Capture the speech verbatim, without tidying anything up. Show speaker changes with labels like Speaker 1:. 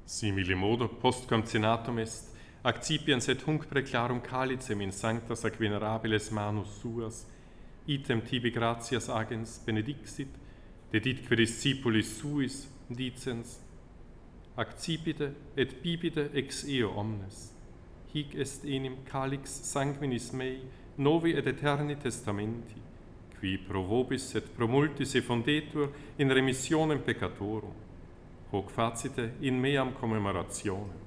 Speaker 1: Simile modo, postquam cenatum est, accipiens et hunc preclarum calicem in sanctas ac venerabiles manus suas, item tibi gratias agens benedixit, deditque discipulis suis, dicens, accipite et bibite ex eo omnes. Hic est enim calix sanguinis mei, novi et eterni testamenti, qui pro vobis et pro multis effundetur in remissionem peccatorum. Hoc facite in meam commemorationem.